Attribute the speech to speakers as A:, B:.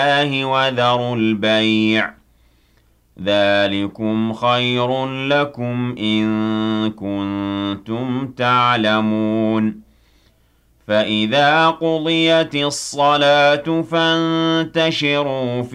A: اللَّهِ وَذَرُوا الْبَيْعَ ۚ ذَٰلِكُمْ خَيْرٌ لَّكُمْ إِن كُنتُمْ تَعْلَمُونَ فَإِذَا قُضِيَتِ الصَّلَاةُ فَانتَشِرُوا